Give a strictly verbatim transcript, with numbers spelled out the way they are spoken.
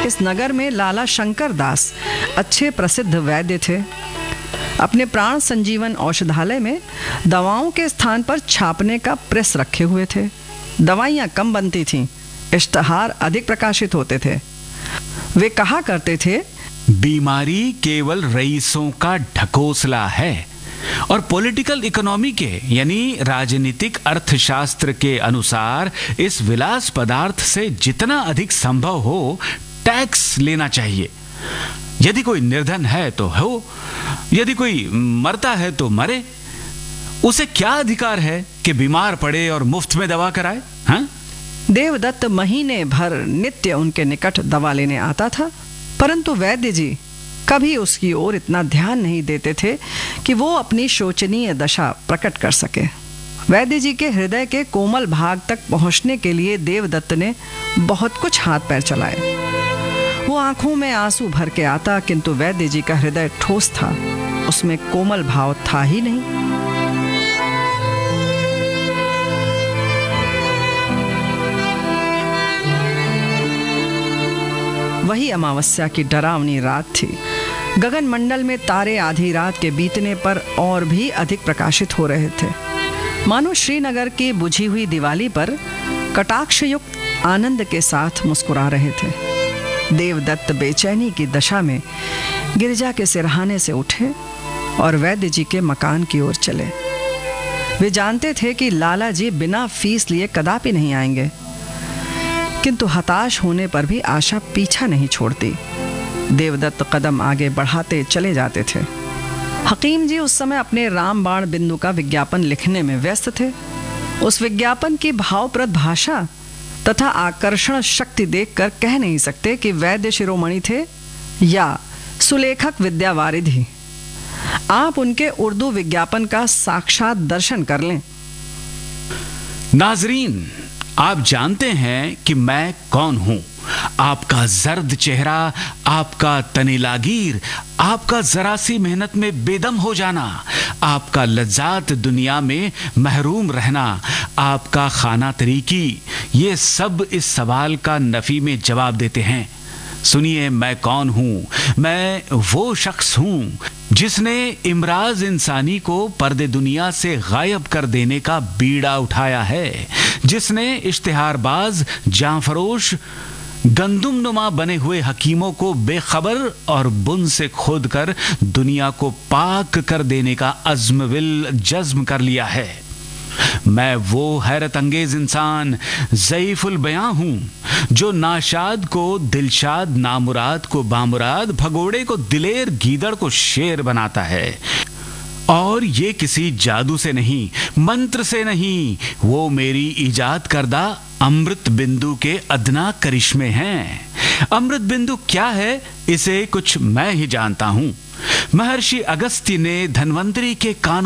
इस नगर में लाला शंकर दास अच्छे प्रसिद्ध वैद्य थे। अपने प्राण संजीवन औषधालय में दवाओं के स्थान पर छापने का प्रेस रखे हुए थे। दवाइयाँ कम बनती थीं, इश्तहार अधिक प्रकाशित होते थे। वे कहा करते थे, बीमारी केवल रईसों का ढकोसला है और पॉलिटिकल इकोनॉमी के यानी राजनीतिक अर्थशास्त्र के अनुसार इस विलास पदार्थ से जितना अधिक संभव हो टैक्स लेना चाहिए। यदि कोई निर्धन है तो हो, यदि कोई मरता है तो मरे। उसे क्या अधिकार है कि बीमार पड़े और मुफ्त में दवा कराए? हाँ? देवदत्त महीने भर नित्य उनके निकट दवा लेने आता था, परंतु वैद्य जी कभी उसकी ओर इतना ध्यान नहीं देते थे कि वो अपनी शोचनीय दशा प्रकट कर सके। वैद्य जी के हृदय के कोमल भाग तक पहुंचने के लिए देवदत्त ने बहुत कुछ हाथ पैर चलाए। वो आंखों में आंसू भर के आता, किंतु वैद्य जी का हृदय ठोस था, उसमें कोमल भाव था ही नहीं। वही अमावस्या की डरावनी रात थी। गगन मंडल में तारे आधी रात के बीतने पर और भी अधिक प्रकाशित हो रहे थे, मानो श्रीनगर की बुझी हुई दिवाली पर कटाक्षयुक्त आनंद के साथ मुस्कुरा रहे थे। देवदत्त बेचैनी की दशा में गिरिजा के सिरहाने से उठे और वैद्य जी के मकान की ओर चले। वे जानते थे कि लाला जी बिना फीस लिए कदापि नहीं आएंगे, किंतु हताश होने पर भी आशा पीछा नहीं छोड़ती। देवदत्त कदम आगे बढ़ाते चले जाते थे। हकीम जी उस समय अपने रामबाण बिंदु का विज्ञापन लिखने में व्यस्त थे। उस विज्ञापन की भावप्रद भाषा तथा आकर्षण शक्ति देखकर कह नहीं सकते कि वैद्य शिरोमणि थे या सुलेखक विद्यावारिधि। आप उनके उर्दू विज्ञापन का साक्षात दर्शन कर लें। नाजरीन, आप जानते हैं कि मैं कौन हूं। आपका जर्द चेहरा, आपका तनीलागीर, आपका जरा सी मेहनत में बेदम हो जाना, आपका लज्जात दुनिया में महरूम रहना, आपका खाना तरीकी, ये सब इस सवाल का नफी में जवाब देते हैं। सुनिए, मैं कौन हूं? मैं वो शख्स हूं जिसने इमराज इंसानी को पर्दे दुनिया से गायब कर देने का बीड़ा उठाया है, जिसने इश्तिहारबाज, जांफरोश, गंदुम नुमा बने हुए हकीमों को बेखबर और बुन से खोद कर दुनिया को पाक कर देने का अज़्म विल जज्म कर लिया है। मैं वो हैरत अंगेज इंसान ज़ईफुल बयां हूं जो नाशाद को दिलशाद, नामुराद को बामुराद, भगोड़े को दिलेर, गीदड़ को शेर बनाता है। और ये किसी जादू से नहीं, मंत्र से नहीं, वो मेरी इजाद करदा अमृत बिंदु के अदना करिश्मे हैं। अमृत बिंदु क्या है, इसे कुछ मैं ही जानता हूं। महर्षि अगस्त्य ने धन्वंतरी के कानों